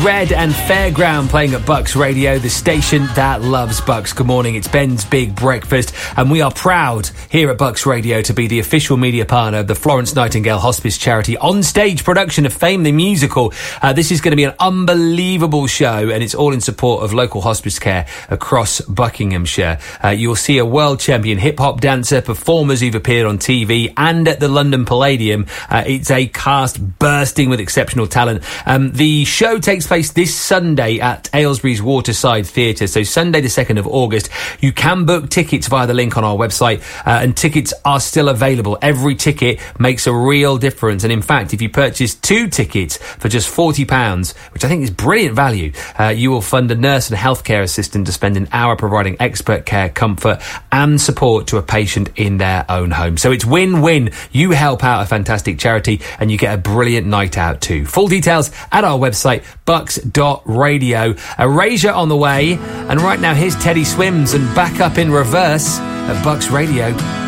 Red and Fairground playing at Bucks Radio, the station that loves Bucks. Good morning, it's Ben's Big Breakfast, and we are proud here at Bucks Radio to be the official media partner of the Florence Nightingale Hospice Charity on-stage production of Fame the Musical. This is going to be an unbelievable show, and it's all in support of local hospice care across Buckinghamshire. You'll see a world champion hip-hop dancer, performers who've appeared on TV and at the London Palladium. It's a cast bursting with exceptional talent. The show takes place this Sunday at Aylesbury's Waterside Theatre, so Sunday the 2nd of August. You can book tickets via the link on our website, and tickets are still available. Every ticket makes a real difference, and in fact, if you purchase 2 tickets for just £40, which I think is brilliant value, you will fund a nurse and healthcare assistant to spend an hour providing expert care, comfort and support to a patient in their own home. So it's win-win. You help out a fantastic charity and you get a brilliant night out too. Full details at our website, bucks.radio. Erasure on the way, and right now here's Teddy Swims and Back Up in Reverse at Bucks Radio.